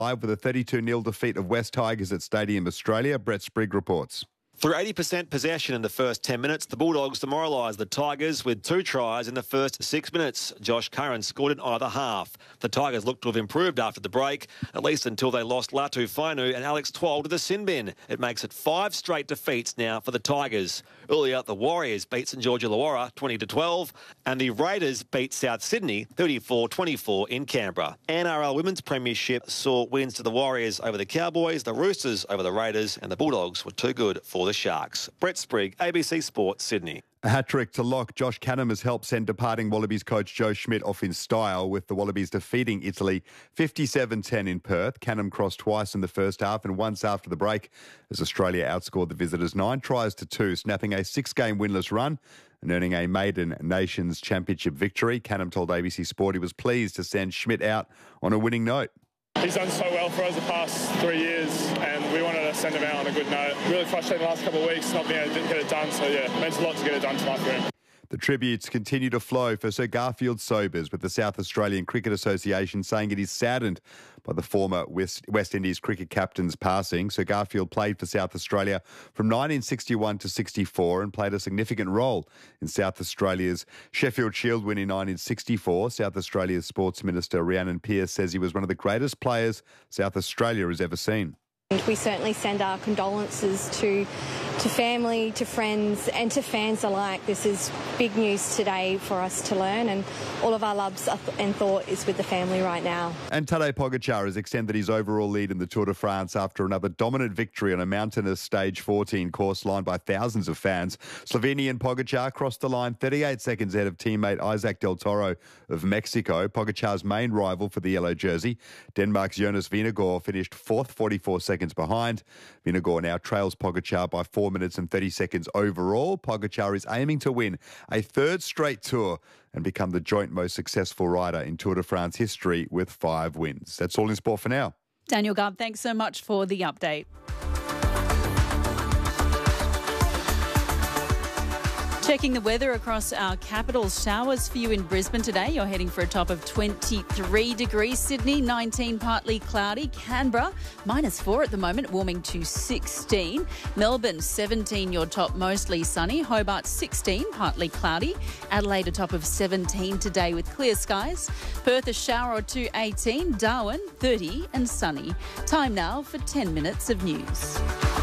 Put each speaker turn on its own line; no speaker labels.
Live with a 32-0 defeat of West Tigers at Stadium Australia. Brett Sprigg reports.
Through 80% possession in the first 10 minutes, the Bulldogs demoralised the Tigers with 2 tries in the first 6 minutes. Josh Curran scored in either half. The Tigers looked to have improved after the break, at least until they lost Latu Fainu and Alex Twal to the sin bin. It makes it 5 straight defeats now for the Tigers. Earlier, the Warriors beat St George Illawarra 20-12, and the Raiders beat South Sydney 34-24 in Canberra. NRL Women's Premiership saw wins to the Warriors over the Cowboys, the Roosters over the Raiders, and the Bulldogs were too good for the Sharks. Brett Sprigg, ABC Sport, Sydney.
A hat-trick to lock. Josh Canham has helped send departing Wallabies coach Joe Schmidt off in style, with the Wallabies defeating Italy 57-10 in Perth. Canham crossed twice in the first half and once after the break as Australia outscored the visitors 9-2, snapping a 6-game winless run and earning a maiden Nations Championship victory. Canham told ABC Sport he was pleased to send Schmidt out on a winning note.
He's done so well for us the past 3 years, and we wanted to send him out on a good note. Really frustrating the last couple of weeks not being able to get it done, so yeah, it means a lot to get it done tonight for him.
The tributes continue to flow for Sir Garfield Sobers, with the South Australian Cricket Association saying it is saddened by the former West Indies cricket captain's passing. Sir Garfield played for South Australia from 1961 to 64 and played a significant role in South Australia's Sheffield Shield win in 1964. South Australia's Sports Minister Rhiannon Pearce says he was one of the greatest players South Australia has ever seen.
We certainly send our condolences to family, to friends and to fans alike. This is big news today for us to learn, and all of our loves and thought is with the family right now.
And Tadej Pogacar has extended his overall lead in the Tour de France after another dominant victory on a mountainous Stage 14 course lined by thousands of fans. Slovenian Pogacar crossed the line 38 seconds ahead of teammate Isaac Del Toro of Mexico, Pogacar's main rival for the yellow jersey. Denmark's Jonas Vingegaard finished 4th, 44 seconds behind. Vingegaard now trails Pogacar by 4 minutes and 30 seconds overall. Pogacar is aiming to win a 3rd straight Tour and become the joint most successful rider in Tour de France history with 5 wins. That's all in sport for now.
Daniel Garb, thanks so much for the update. Checking the weather across our capital. Showers for you in Brisbane today. You're heading for a top of 23 degrees. Sydney, 19, partly cloudy. Canberra, -4 at the moment, warming to 16. Melbourne, 17, your top, mostly sunny. Hobart, 16, partly cloudy. Adelaide, a top of 17 today with clear skies. Perth, a shower or two, 18. Darwin, 30 and sunny. Time now for 10 minutes of news.